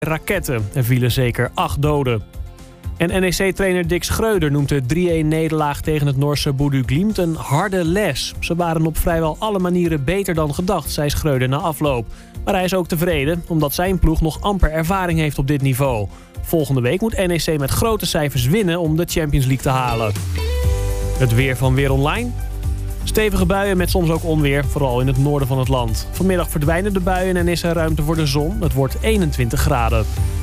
raketten. Er vielen zeker 8 doden. En NEC-trainer Dick Schreuder noemt de 3-1-nederlaag tegen het Noorse Bodø Glimt een harde les. Ze waren op vrijwel alle manieren beter dan gedacht, zei Schreuder na afloop. Maar hij is ook tevreden, omdat zijn ploeg nog amper ervaring heeft op dit niveau. Volgende week moet NEC met grote cijfers winnen om de Champions League te halen. Het weer van Weer Online. Stevige buien met soms ook onweer, vooral in het noorden van het land. Vanmiddag verdwijnen de buien en is er ruimte voor de zon. Het wordt 21 graden.